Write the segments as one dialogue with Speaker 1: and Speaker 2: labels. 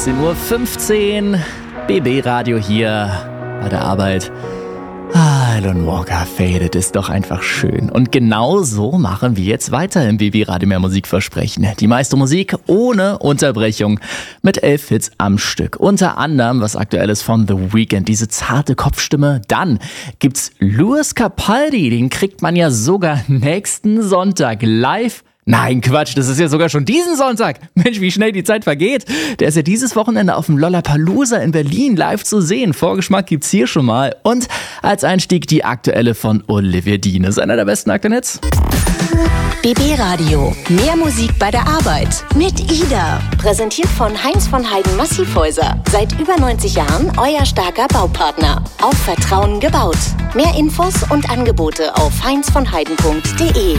Speaker 1: 13:15 Uhr, BB Radio hier bei der Arbeit. Alan Walker, Faded ist doch einfach schön. Und genau so machen wir jetzt weiter im BB Radio Mehr Musikversprechen. Die meiste Musik ohne Unterbrechung mit 11 Hits am Stück. Unter anderem was Aktuelles von The Weeknd, diese zarte Kopfstimme. Dann gibt's Lewis Capaldi, den kriegt man ja sogar nächsten Sonntag live. Nein, Quatsch, das ist ja sogar schon diesen Sonntag. Mensch, wie schnell die Zeit vergeht. Der ist ja dieses Wochenende auf dem Lollapalooza in Berlin live zu sehen. Vorgeschmack gibt's hier schon mal. Und als Einstieg die aktuelle von Olivier Diene. Ist einer der besten aktuellen Hits.
Speaker 2: BB Radio. Mehr Musik bei der Arbeit. Mit Ida. Präsentiert von Heinz von Heiden Massivhäuser. Seit über 90 Jahren euer starker Baupartner. Auf Vertrauen gebaut. Mehr Infos und Angebote auf heinzvonheiden.de.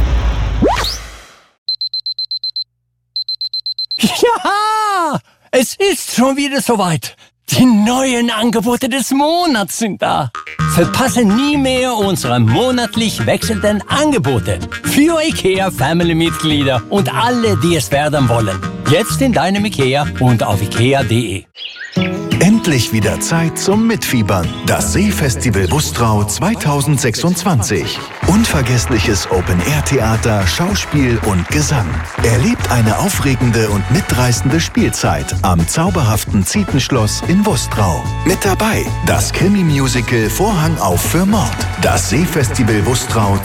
Speaker 3: Ja, es ist schon wieder soweit. Die neuen Angebote des Monats sind da. Verpasse nie mehr unsere monatlich wechselnden Angebote für IKEA-Family-Mitglieder und alle, die es werden wollen. Jetzt in deinem IKEA und auf ikea.de.
Speaker 4: Endlich wieder Zeit zum Mitfiebern. Das Seefestival Bustrau 2026. Unvergessliches Open-Air-Theater, Schauspiel und Gesang. Erlebt eine aufregende und mitreißende Spielzeit am zauberhaften Zietenschloss in Bustrau. Mit dabei das Krimi-Musical Vorhang auf für Mord. Das Seefestival Bustrau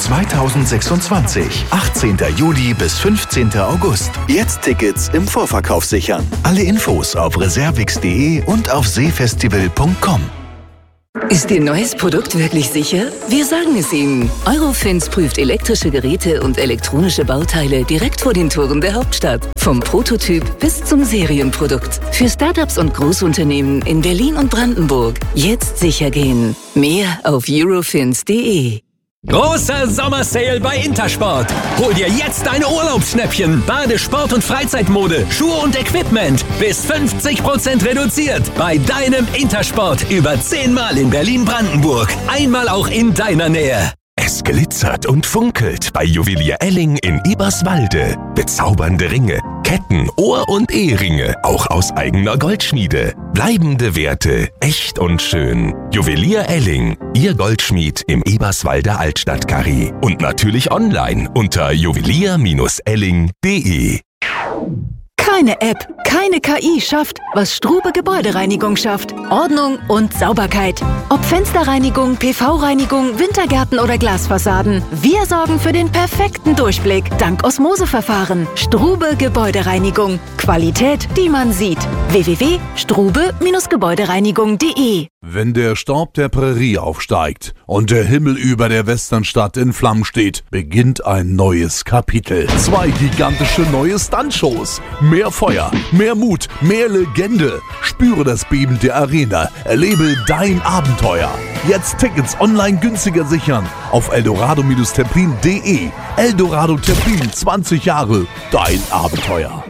Speaker 4: 2026. 18. Juli bis 15. August. Jetzt Tickets im Vorverkauf sichern. Alle Infos auf reservix.de und auf seefestival.com.
Speaker 5: Ist Ihr neues Produkt wirklich sicher? Wir sagen es Ihnen. Eurofins prüft elektrische Geräte und elektronische Bauteile direkt vor den Toren der Hauptstadt. Vom Prototyp bis zum Serienprodukt. Für Startups und Großunternehmen in Berlin und Brandenburg. Jetzt sicher gehen. Mehr auf eurofins.de.
Speaker 6: Großer Sommersale bei Intersport. Hol dir jetzt deine Urlaubsschnäppchen. Badesport- und Freizeitmode, Schuhe und Equipment. Bis 50% reduziert. Bei deinem Intersport. Über 10-mal in Berlin-Brandenburg. Einmal auch in deiner Nähe.
Speaker 7: Es glitzert und funkelt bei Juwelier Elling in Eberswalde. Bezaubernde Ringe, Ketten, Ohr- und Eheringe, auch aus eigener Goldschmiede. Bleibende Werte, echt und schön. Juwelier Elling, Ihr Goldschmied im Eberswalder Altstadtkarree. Und natürlich online unter juwelier-elling.de.
Speaker 5: Keine App, keine KI schafft, was Strube Gebäudereinigung schafft. Ordnung und Sauberkeit. Ob Fensterreinigung, PV-Reinigung, Wintergärten oder Glasfassaden. Wir sorgen für den perfekten Durchblick. Dank Osmoseverfahren. Strube Gebäudereinigung. Qualität, die man sieht. www.strube-gebäudereinigung.de.
Speaker 8: Wenn der Staub der Prärie aufsteigt und der Himmel über der Westernstadt in Flammen steht, beginnt ein neues Kapitel. 2 gigantische neue Stuntshows. Mehr Feuer, mehr Mut, mehr Legende. Spüre das Beben der Arena. Erlebe dein Abenteuer. Jetzt Tickets online günstiger sichern auf eldorado-templin.de. Eldorado Templin, 20 Jahre, dein Abenteuer.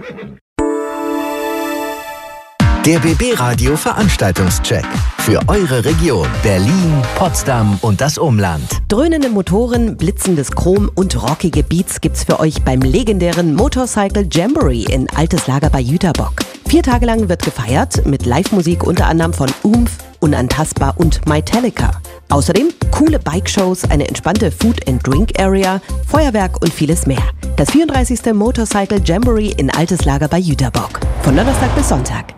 Speaker 4: Der BB Radio Veranstaltungscheck für eure Region Berlin, Potsdam und das Umland.
Speaker 9: Dröhnende Motoren, blitzendes Chrom und rockige Beats gibt's für euch beim legendären Motorcycle Jamboree in Altes Lager bei Jüterbock. 4 Tage lang wird gefeiert mit Live-Musik unter anderem von Oomph, Unantastbar und Metallica. Außerdem coole Bike-Shows, eine entspannte Food-and-Drink-Area, Feuerwerk und vieles mehr. Das 34. Motorcycle Jamboree in Altes Lager bei Jüterbock. Von Donnerstag bis Sonntag.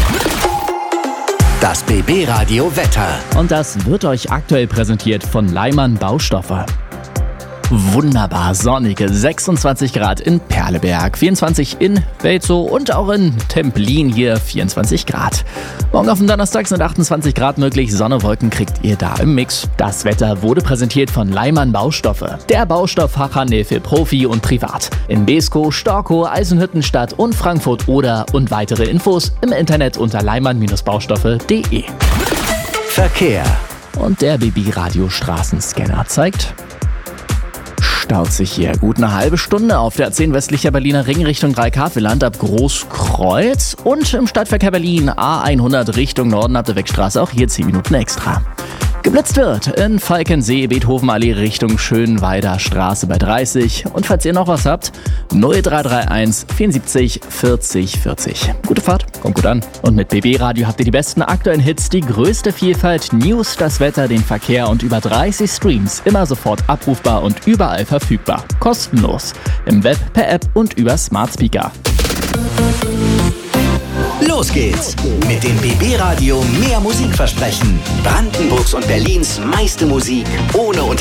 Speaker 4: Das BB Radio Wetter.
Speaker 1: Und das wird euch aktuell präsentiert von Leimann Baustoffe. Wunderbar sonnige 26 Grad in Perleberg, 24 in Welzow und auch in Templin hier 24 Grad. Morgen auf dem Donnerstag sind 28 Grad möglich, Sonne, Wolken kriegt ihr da im Mix. Das Wetter wurde präsentiert von Leimann Baustoffe, der Baustofffachhandel für Profi und Privat. In Beeskow, Storkow, Eisenhüttenstadt und Frankfurt oder und weitere Infos im Internet unter leimann-baustoffe.de.
Speaker 4: Verkehr.
Speaker 1: Und der BB Radio Straßenscanner zeigt: staut sich hier gut eine halbe Stunde auf der A10 westlicher Berliner Ring Richtung Dreikafelland ab Großkreuz und im Stadtverkehr Berlin A100 Richtung Norden ab der Wegstraße auch hier 10 Minuten extra. Geblitzt wird in Falkensee, Beethovenallee Richtung Schönweider Straße bei 30. Und falls ihr noch was habt, 0331 74 40 40. Gute Fahrt, kommt gut an. Und mit BB Radio habt ihr die besten aktuellen Hits, die größte Vielfalt, News, das Wetter, den Verkehr und über 30 Streams. Immer sofort abrufbar und überall verfügbar. Kostenlos. Im Web, per App und über Smart Speaker.
Speaker 10: Los geht's mit dem BB Radio Mehr Musik versprechen. Brandenburgs und Berlins meiste Musik ohne